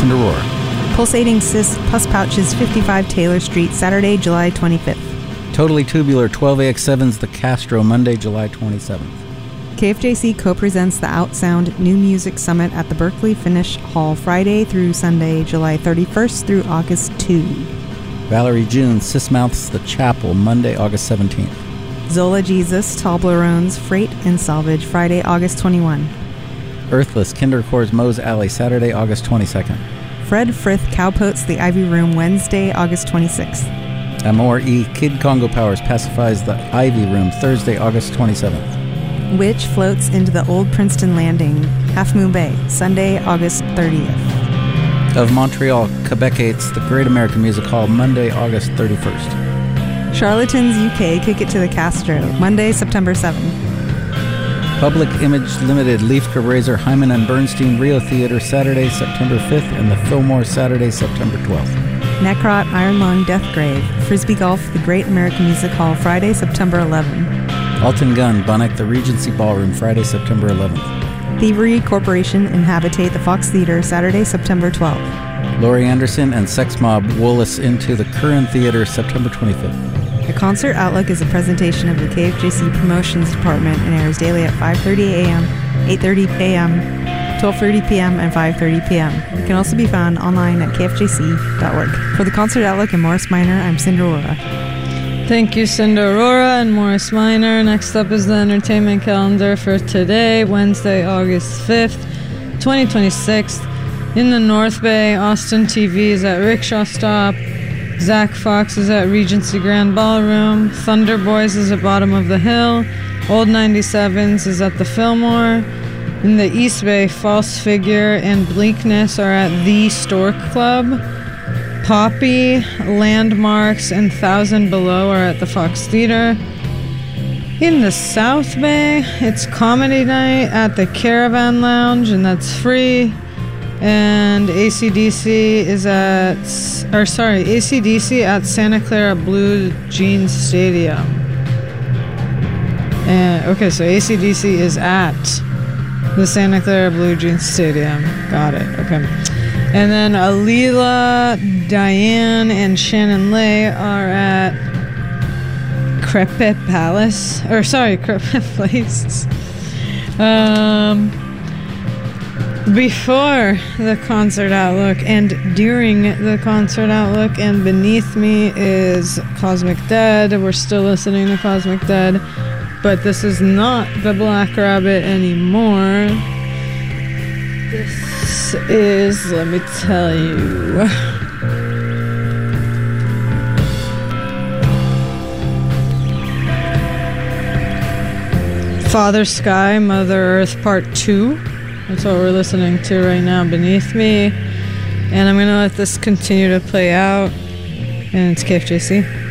Cinder Aurora. Pulsating Cyst Pus Pouches, 55 Taylor Street, Saturday, July 25th. Totally Tubular, 12AX7's The Castro, Monday, July 27th. KFJC co-presents the Outsound New Music Summit at the Berkeley Finnish Hall, Friday through Sunday, July 31st through August 2. Valerie June, Sismouth's The Chapel, Monday, August 17th. Zola Jesus, Toblerones, Freight and Salvage, Friday, August 21. Earthless, Kindercore's Moe's Alley, Saturday, August 22nd. Fred Frith, Cowpoats, The Ivy Room, Wednesday, August 26th. Amor E. Kid Congo Powers pacifies The Ivy Room, Thursday, August 27th. Witch floats into the Old Princeton Landing, Half Moon Bay, Sunday, August 30th. Of Montreal, Quebecites, The Great American Music Hall, Monday, August 31st. Charlatans UK, Kick It to the Castro, Monday, September 7th. Public Image Limited, Leaf Razor, Hyman and Bernstein, Rio Theater, Saturday, September 5th, and the Fillmore, Saturday, September 12th. Necrot, Iron Lung, Deathgrave, Frisbee Golf, The Great American Music Hall, Friday, September 11th. Alton Gun, Bonnet, The Regency Ballroom, Friday, September 11th. Thievery Corporation, Inhabitate, The Fox Theater, Saturday, September 12th. Laurie Anderson and Sex Mob, Woollis into the Curran Theater, September 25th. The Concert Outlook is a presentation of the KFJC Promotions Department and airs daily at 5:30 a.m., 8:30 a.m., 12:30 p.m., and 5:30 p.m. It can also be found online at kfjc.org. For the Concert Outlook and Morris Minor, I'm Cinder Aurora. Thank you, Cinder Aurora and Morris Minor. Next up is the entertainment calendar for today, Wednesday, August 5th, 2026. In the North Bay, Austin TV is at Rickshaw Stop. Zach Fox is at Regency Grand Ballroom. Thunder Boys is at Bottom of the Hill. Old 97s is at the Fillmore. In the East Bay, False Figure and Bleakness are at the Stork Club. Poppy, Landmarks, and Thousand Below are at the Fox Theater. In the South Bay, it's Comedy Night at the Caravan Lounge, and that's free. And ACDC at Santa Clara Blue Jeans Stadium. Okay, so ACDC is at the Santa Clara Blue Jeans Stadium. Got it, okay. And then Alila, Diane, and Shannon Lay are at Crepet Place. Before the Concert Outlook and during the Concert Outlook and beneath me is Cosmic Dead. We're still listening to Cosmic Dead, but this is not the Black Rabbit anymore. This is, let me tell you, Father Sky, Mother Earth Part 2. That's what we're listening to right now, beneath me. And I'm going to let this continue to play out. And it's KFJC.